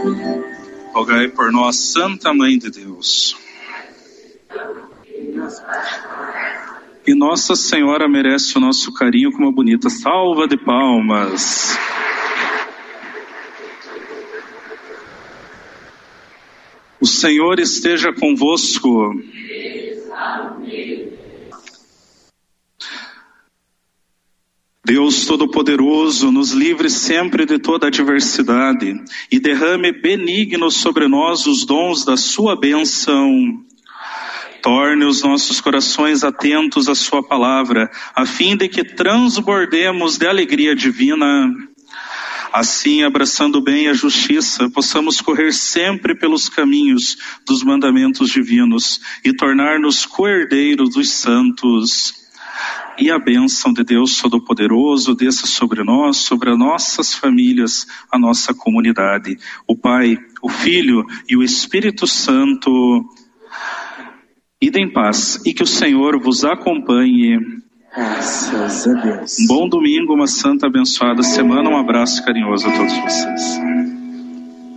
Rogai por nós, Santa Mãe de Deus. E Nossa Senhora merece o nosso carinho com uma bonita salva de palmas. O Senhor esteja convosco. Deus Todo-Poderoso, nos livre sempre de toda adversidade e derrame benigno sobre nós os dons da sua bênção. Torne os nossos corações atentos à sua palavra, a fim de que transbordemos de alegria divina. Assim, abraçando bem a justiça, possamos correr sempre pelos caminhos dos mandamentos divinos e tornar-nos co-herdeiros dos santos. E a bênção de Deus Todo-Poderoso desça sobre nós, sobre as nossas famílias, a nossa comunidade. O Pai, o Filho e o Espírito Santo. Ide em paz e que o Senhor vos acompanhe. Graças a Deus. Um bom domingo, uma santa abençoada semana. Um abraço carinhoso a todos vocês.